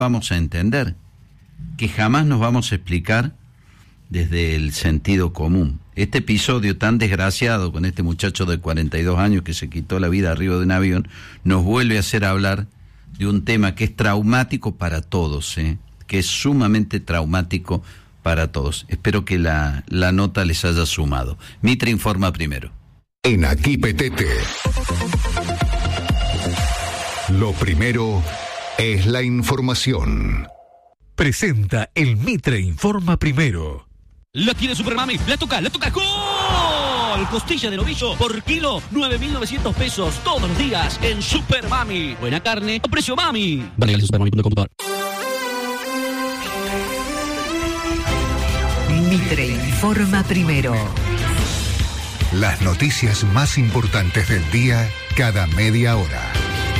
vamos a entender, que jamás nos vamos a explicar desde el sentido común. Este episodio tan desgraciado con este muchacho de 42 años que se quitó la vida arriba de un avión, nos vuelve a hacer hablar de un tema que es traumático para todos, que es sumamente traumático para todos. Espero que la nota les haya sumado. Mitre informa primero. En Aquí Petete, lo primero es la información. Presenta el Mitre informa primero. La tiene Super Mami, la toca, ¡gol! Costilla de novillo por kilo, 9.900 pesos todos los días en Super Mami. Buena carne, a precio Mami. Vale, supermami.com. Mitre informa primero. Las noticias más importantes del día cada media hora.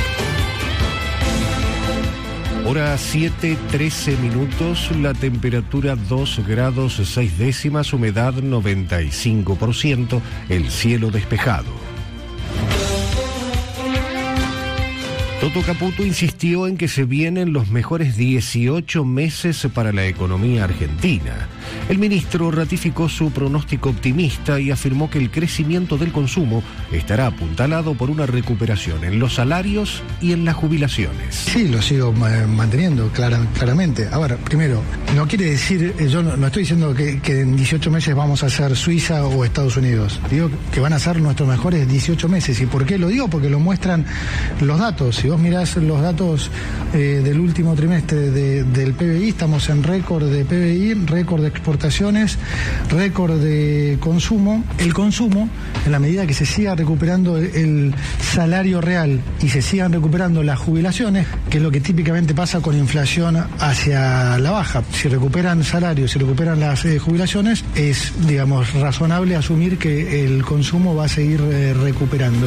Hora 7:13 minutos, la temperatura 2 grados 6 décimas, humedad 95%, el cielo despejado. Toto Caputo insistió en que se vienen los mejores 18 meses para la economía argentina. El ministro ratificó su pronóstico optimista y afirmó que el crecimiento del consumo estará apuntalado por una recuperación en los salarios y en las jubilaciones. Sí, lo sigo manteniendo claramente. Ahora, primero, no quiere decir, yo no estoy diciendo que en 18 meses vamos a ser Suiza o Estados Unidos. Digo que van a ser nuestros mejores 18 meses. ¿Y por qué lo digo? Porque lo muestran los datos. Si vos mirás los datos del último trimestre del PBI, estamos en récord de PBI, récord de exportaciones, récord de consumo. El consumo, en la medida que se siga recuperando el salario real y se sigan recuperando las jubilaciones, que es lo que típicamente pasa con inflación hacia la baja. Si recuperan salarios, si recuperan las jubilaciones, es, digamos, razonable asumir que el consumo va a seguir recuperando.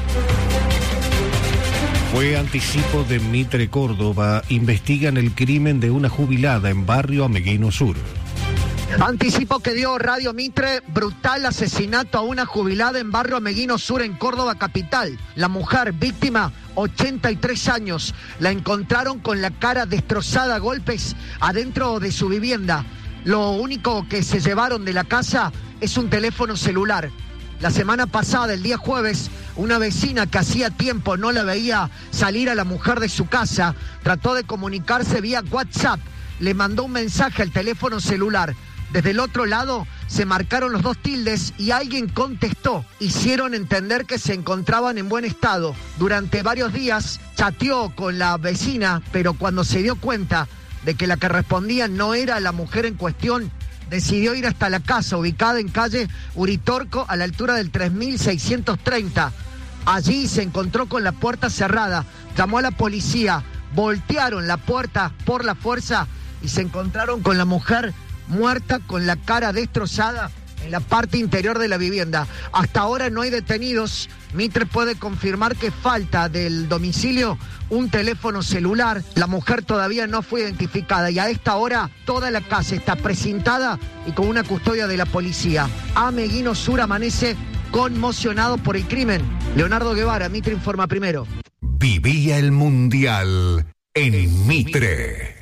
Fue anticipo de Mitre Córdoba. Investigan el crimen de una jubilada en barrio Ameguino Sur. Anticipo que dio Radio Mitre, brutal asesinato a una jubilada en barrio Ameguino Sur en Córdoba capital. La mujer víctima, 83 años, la encontraron con la cara destrozada a golpes adentro de su vivienda. Lo único que se llevaron de la casa es un teléfono celular. La semana pasada, el día jueves, una vecina que hacía tiempo no la veía salir a la mujer de su casa, trató de comunicarse vía WhatsApp, le mandó un mensaje al teléfono celular. Desde el otro lado se marcaron los 2 tildes y alguien contestó. Hicieron entender que se encontraban en buen estado. Durante varios días chateó con la vecina, pero cuando se dio cuenta de que la que respondía no era la mujer en cuestión, decidió ir hasta la casa, ubicada en calle Uritorco, a la altura del 3630. Allí se encontró con la puerta cerrada, llamó a la policía, voltearon la puerta por la fuerza y se encontraron con la mujer muerta con la cara destrozada en la parte interior de la vivienda. Hasta ahora no hay detenidos. Mitre puede confirmar que falta del domicilio un teléfono celular. La mujer todavía no fue identificada y a esta hora toda la casa está precintada y con una custodia de la policía. Ameguino Sur amanece conmocionado por el crimen. Leonardo Guevara, Mitre informa primero. Vivía el Mundial en Mitre.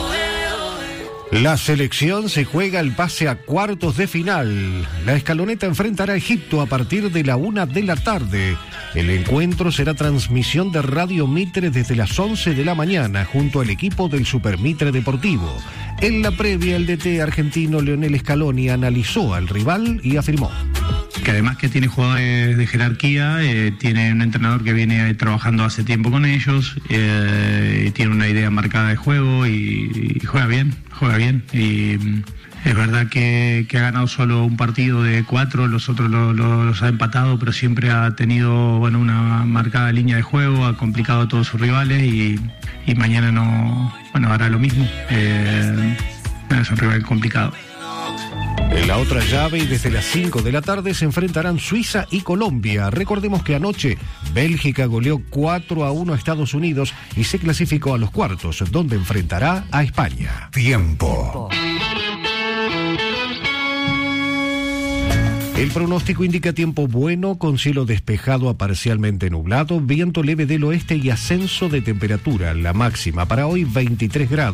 La selección se juega el pase a cuartos de final. La Escaloneta enfrentará a Egipto a partir de la 1 de la tarde. El encuentro será transmisión de Radio Mitre desde las 11 de la mañana junto al equipo del Super Mitre Deportivo. En la previa, el DT argentino Leonel Scaloni analizó al rival y afirmó que además que tiene jugadores de jerarquía, tiene un entrenador que viene trabajando hace tiempo con ellos, tiene una idea marcada de juego y juega bien. Y es verdad que ha ganado solo un partido de 4, los otros los ha empatado, pero siempre ha tenido una marcada línea de juego, ha complicado a todos sus rivales y mañana hará lo mismo. Es un rival complicado. En la otra llave y desde las 5 de la tarde se enfrentarán Suiza y Colombia. Recordemos que anoche Bélgica goleó 4-1 a Estados Unidos y se clasificó a los cuartos, donde enfrentará a España. Tiempo. El pronóstico indica tiempo bueno con cielo despejado a parcialmente nublado, viento leve del oeste y ascenso de temperatura. La máxima para hoy 23 grados.